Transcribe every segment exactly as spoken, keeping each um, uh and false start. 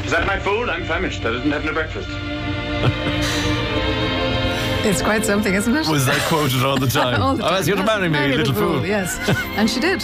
Is that my food? I'm famished. I didn't have no breakfast. It's quite something, isn't it? Was that quoted all the time? all the time. Oh, you're to marry me, Marry little fool. Yes, and she did,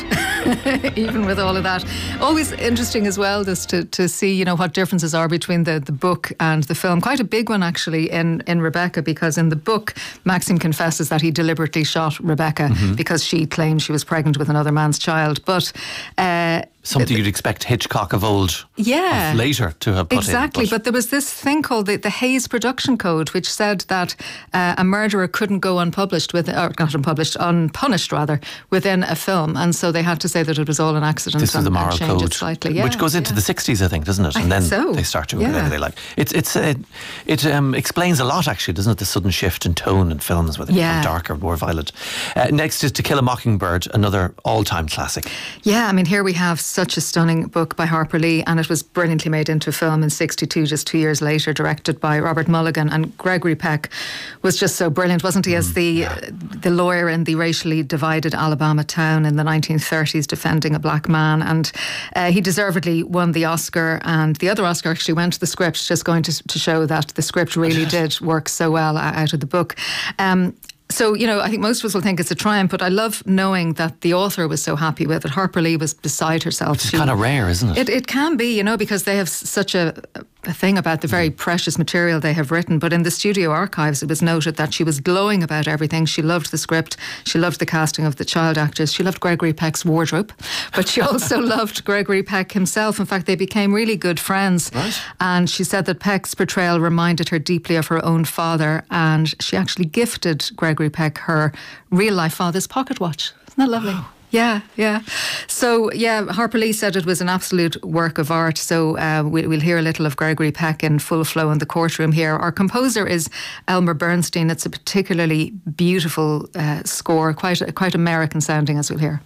even with all of that. Always interesting as well, just to, to see, you know, what differences are between the, the book and the film. Quite a big one, actually, in, in Rebecca, because in the book, Maxim confesses that he deliberately shot Rebecca mm-hmm. because she claimed she was pregnant with another man's child. But uh, something you'd expect Hitchcock of old, yeah, of later to have put exactly. in. But, but there was this thing called the, the Hayes Production Code, which said that uh, a murderer couldn't go unpublished, with, or not unpublished, unpunished rather, within a film, and so they had to say that it was all an accident. This is and, the moral and change code, it slightly, yeah, which goes into yeah. the sixties, I think, doesn't it? I And then so. they start doing yeah. whatever they like. It's it's uh, it um, explains a lot, actually, doesn't it? The sudden shift in tone in films, whether yeah. it's darker, more violent. Uh, next is To Kill a Mockingbird, another all-time classic. Yeah, I mean, here we have such a stunning book by Harper Lee, and it was brilliantly made into a film in sixty-two, just two years later, directed by Robert Mulligan. And Gregory Peck was just so brilliant, wasn't he, as the yeah. uh, the lawyer in the racially divided Alabama town in the nineteen thirties, defending a black man. And uh, he deservedly won the Oscar, and the other Oscar actually went to the script, just going to, to show that the script really did work so well out of the book. Um, So, you know, I think most of us will think it's a triumph, but I love knowing that the author was so happy with it. Harper Lee was beside herself. It's kind of rare, isn't it? It, it can be, you know, because they have such a, a thing about the very precious material they have written. But in the studio archives, it was noted that she was glowing about everything. She loved the script. She loved the casting of the child actors. She loved Gregory Peck's wardrobe. But she also loved Gregory Peck himself. In fact, they became really good friends. Right. And she said that Peck's portrayal reminded her deeply of her own father. And she actually gifted Gregory Peck her real-life father's pocket watch. Isn't that lovely? Wow. Yeah, yeah. So, yeah, Harper Lee said it was an absolute work of art. So uh, we'll, we'll hear a little of Gregory Peck in full flow in the courtroom here. Our composer is Elmer Bernstein. It's a particularly beautiful uh, score, quite quite American sounding, as we'll hear.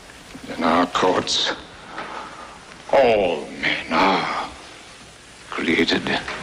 In our courts, all men are created